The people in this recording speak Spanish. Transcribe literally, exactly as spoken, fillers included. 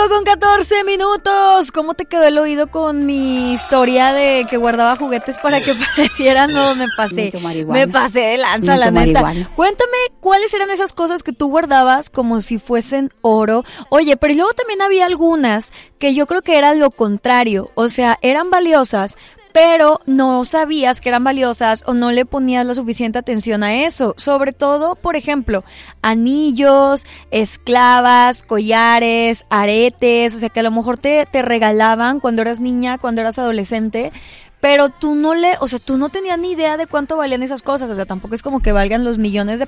con catorce minutos. ¿Cómo te quedó el oído con mi historia de que guardaba juguetes para que parecieran? No, me pasé. Me pasé de lanza, la neta. Marihuana. Cuéntame cuáles eran esas cosas que tú guardabas como si fuesen oro. Oye, pero luego también había algunas que yo creo que era lo contrario. O sea, eran valiosas, pero no sabías que eran valiosas o no le ponías la suficiente atención a eso. Sobre todo, por ejemplo, anillos, esclavas, collares, aretes, o sea que a lo mejor te, te regalaban cuando eras niña, cuando eras adolescente, pero tú no le, o sea, tú no tenías ni idea de cuánto valían esas cosas, o sea, tampoco es como que valgan los millones de